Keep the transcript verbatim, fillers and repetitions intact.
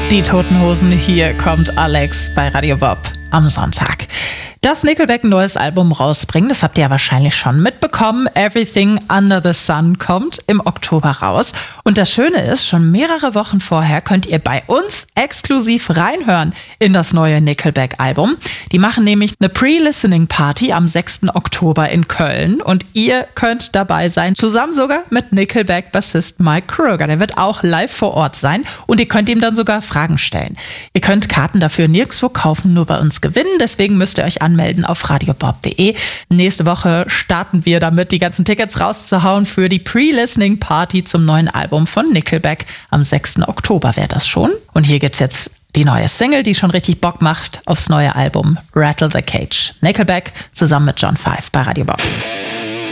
Die Toten Hosen, hier kommt Alex bei Radio Bob am Sonntag. Dass Nickelback ein neues Album rausbringen, das habt ihr ja wahrscheinlich schon mitbekommen. Everything Under the Sun kommt im Oktober raus. Und das Schöne ist, schon mehrere Wochen vorher könnt ihr bei uns exklusiv reinhören in das neue Nickelback-Album. Die machen nämlich eine Pre-Listening-Party am sechsten Oktober in Köln. Und ihr könnt dabei sein, zusammen sogar mit Nickelback-Bassist Mike Kröger. Der wird auch live vor Ort sein und ihr könnt ihm dann sogar Fragen stellen. Ihr könnt Karten dafür nirgendwo kaufen, nur bei uns gewinnen. Deswegen müsst ihr euch anmelden auf radiobob punkt de. Nächste Woche starten wir damit, die ganzen Tickets rauszuhauen für die Pre-Listening-Party zum neuen Album von Nickelback. Am sechsten Oktober wäre das schon. Und hier gibt's jetzt die neue Single, die schon richtig Bock macht aufs neue Album Rattle the Cage. Nickelback zusammen mit John Five bei Radio Bob.